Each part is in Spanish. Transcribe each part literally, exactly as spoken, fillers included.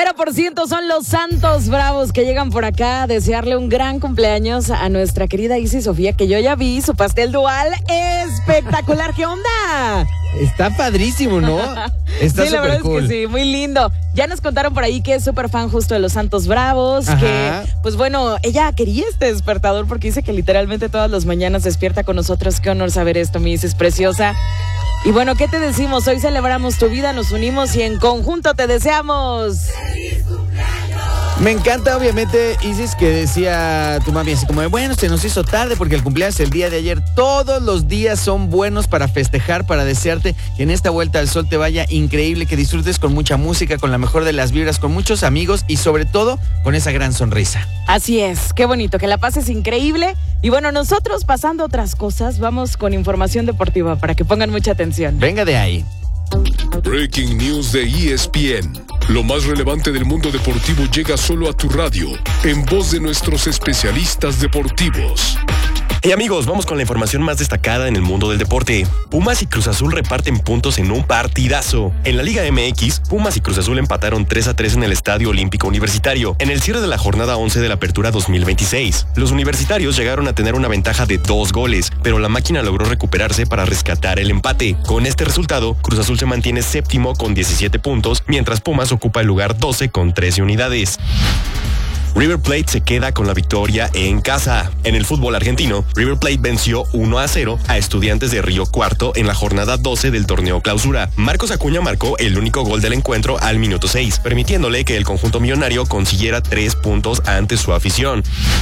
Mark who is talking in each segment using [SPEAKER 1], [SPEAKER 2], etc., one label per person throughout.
[SPEAKER 1] Cero por ciento son los Santos Bravos que llegan por acá a desearle un gran cumpleaños a nuestra querida Isis Sofía, que yo ya vi su pastel dual espectacular. ¿Qué onda?
[SPEAKER 2] Está padrísimo, ¿no? Está
[SPEAKER 1] sí, la verdad
[SPEAKER 2] cool.
[SPEAKER 1] es que sí, muy lindo. Ya nos contaron por ahí que es súper fan justo de los Santos Bravos,
[SPEAKER 2] Ajá.
[SPEAKER 1] que, pues bueno, ella quería este despertador porque dice que literalmente todas las mañanas despierta con nosotros. Qué honor saber esto, mi Isis preciosa. Y bueno, ¿qué te decimos? Hoy celebramos tu vida, nos unimos y en conjunto te deseamos ¡feliz cumpleaños!
[SPEAKER 2] Me encanta, obviamente, Isis, que decía tu mami así como de, bueno, se nos hizo tarde porque el cumpleaños el día de ayer. Todos los días son buenos para festejar, para desearte que en esta vuelta al sol te vaya increíble, que disfrutes con mucha música, con la mejor de las vibras, con muchos amigos y sobre todo con esa gran sonrisa.
[SPEAKER 1] Así es, qué bonito, que la pases increíble. Y bueno, nosotros pasando otras cosas, vamos con información deportiva para que pongan mucha atención.
[SPEAKER 2] Venga de ahí.
[SPEAKER 3] Breaking News de E S P N. Lo más relevante del mundo deportivo llega solo a tu radio, en voz de nuestros especialistas deportivos.
[SPEAKER 4] Hey amigos, vamos con la información más destacada en el mundo del deporte. Pumas y Cruz Azul reparten puntos en un partidazo. En la Liga M X, Pumas y Cruz Azul empataron tres a tres en el Estadio Olímpico Universitario, en el cierre de la jornada once de la Apertura dos mil veintiséis. Los universitarios llegaron a tener una ventaja de dos goles, pero la máquina logró recuperarse para rescatar el empate. Con este resultado, Cruz Azul se mantiene séptimo con diecisiete puntos, mientras Pumas ocupa el lugar doce con trece unidades. River Plate se queda con la victoria en casa. En el fútbol argentino, River Plate venció uno a cero a Estudiantes de Río Cuarto en la jornada doce del torneo clausura. Marcos Acuña marcó el único gol del encuentro al minuto seis, permitiéndole que el conjunto millonario consiguiera tres puntos ante su afición.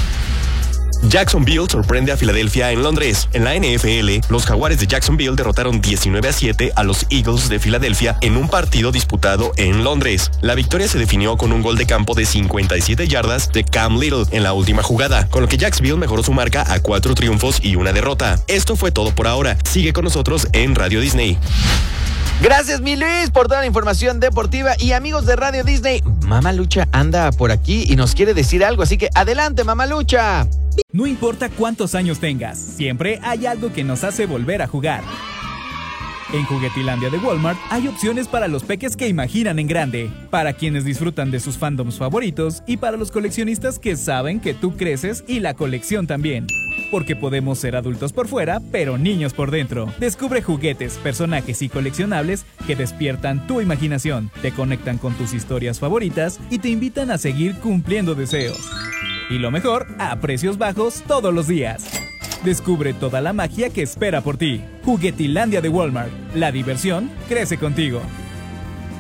[SPEAKER 4] Jacksonville sorprende a Filadelfia en Londres. En la N F L, los Jaguares de Jacksonville derrotaron diecinueve a siete a los Eagles de Filadelfia en un partido disputado en Londres. La victoria se definió con un gol de campo de cincuenta y siete yardas de Cam Little en la última jugada, con lo que Jacksonville mejoró su marca a cuatro triunfos y una derrota. Esto fue todo por ahora. Sigue con nosotros en Radio Disney.
[SPEAKER 2] Gracias, mi Luis, por toda la información deportiva. Y amigos de Radio Disney, Mamalucha anda por aquí y nos quiere decir algo, así que adelante, Mamalucha.
[SPEAKER 5] No importa cuántos años tengas, siempre hay algo que nos hace volver a jugar. En Juguetilandia de Walmart hay opciones para los peques que imaginan en grande, para quienes disfrutan de sus fandoms favoritos y para los coleccionistas que saben que tú creces y la colección también. Porque podemos ser adultos por fuera, pero niños por dentro. Descubre juguetes, personajes y coleccionables que despiertan tu imaginación, te conectan con tus historias favoritas y te invitan a seguir cumpliendo deseos. Y lo mejor, a precios bajos todos los días. Descubre toda la magia que espera por ti. Juguetilandia de Walmart. La diversión crece contigo.